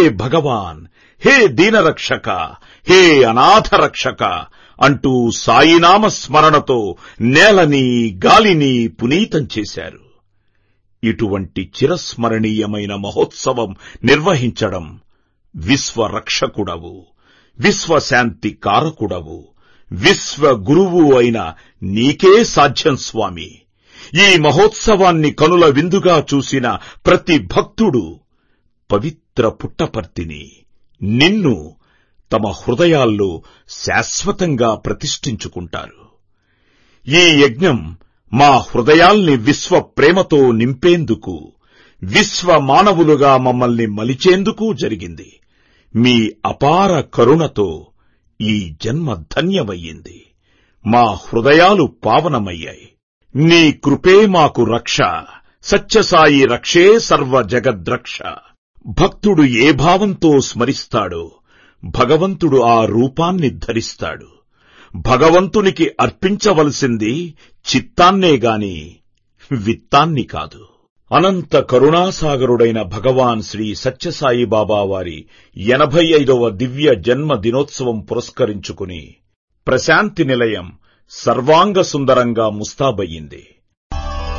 భగవాన్, హే దీనరక్షక, హే అనాథరక్షక అంటూ సాయినామ స్మరణతో నేలని గాలిని పునీతం చేశారు. ఇటువంటి చిరస్మరణీయమైన మహోత్సవం నిర్వహించడం విశ్వరక్షకుడవు, విశ్వశాంతి కారకుడవు, విశ్వ గురువు అయిన నీకే సాధ్యం స్వామి. ఈ మహోత్సవాన్ని కనుల విందుగా చూసిన ప్రతి భక్తుడు పవిత్ర పుట్టపర్తిని, నిన్ను తమ హృదయాల్లో శాశ్వతంగా ప్రతిష్ఠించుకుంటారు. ఈ యజ్ఞం మా హృదయాల్ని విశ్వ ప్రేమతో నింపేందుకు, విశ్వ మానవులుగా మమ్మల్ని మలిచేందుకు జరిగింది. మీ అపార కరుణతో ఈ జన్మ ధన్యమయ్యింది. మా హృదయాలు పావనమయ్యాయి. నీ కృపే మాకు రక్ష. సత్యసాయి రక్షే సర్వ జగద్రక్ష. భక్తుడు ఏ భావంతో స్మరిస్తాడో భగవంతుడు ఆ రూపాన్ని ధరిస్తాడు. భగవంతునికి అర్పించవలసింది చిత్తాన్నేగాని విత్తాన్ని కాదు. అనంత కరుణాసాగరుడైన భగవాన్ శ్రీ సత్యసాయి బాబా వారి 85వ దివ్య జన్మ దినోత్సవం పురస్కరించుకుని ప్రశాంతి నిలయం సర్వాంగ సుందరంగా ముస్తాబయ్యింది.